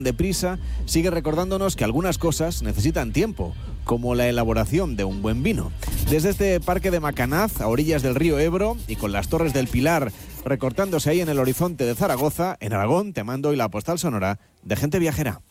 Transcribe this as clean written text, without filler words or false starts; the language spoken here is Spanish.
Deprisa sigue recordándonos que algunas cosas necesitan tiempo, como la elaboración de un buen vino. Desde este parque de Macanaz, a orillas del río Ebro, y con las Torres del Pilar recortándose ahí en el horizonte de Zaragoza, en Aragón, te mando hoy la postal sonora de Gente Viajera.